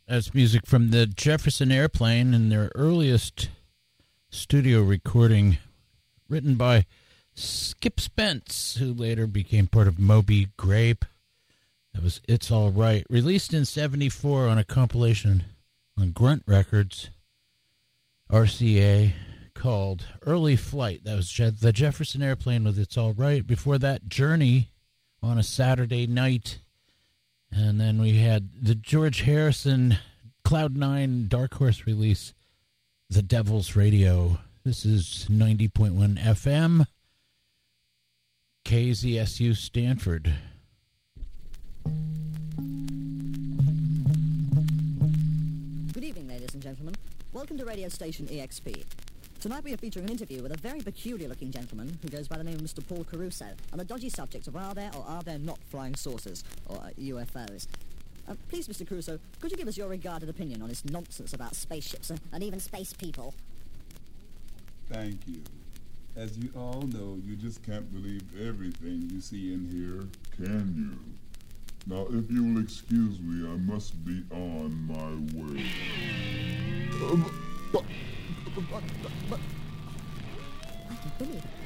That's music from the Jefferson Airplane and their earliest studio recording, written by Skip Spence, who later became part of Moby Grape. That was It's All Right, released in 1974 on a compilation on Grunt Records, RCA, called Early Flight. That was the Jefferson Airplane with It's All Right. Before that, Journey on a Saturday Night. And then we had the George Harrison Cloud9 Dark Horse release, The Devil's Radio. This is 90.1 FM, KZSU Stanford. Good evening, ladies and gentlemen. Welcome to radio station EXP. Tonight we are featuring an interview with a very peculiar-looking gentleman who goes by the name of Mr. Paul Caruso on the dodgy subject of are there or are there not flying saucers, or UFOs. Please, Mr. Caruso, could you give us your regarded opinion on this nonsense about spaceships and even space people? Thank you. As you all know, you just can't believe everything you see and hear, can you? Now, if you'll excuse me, I must be on my way. Billy,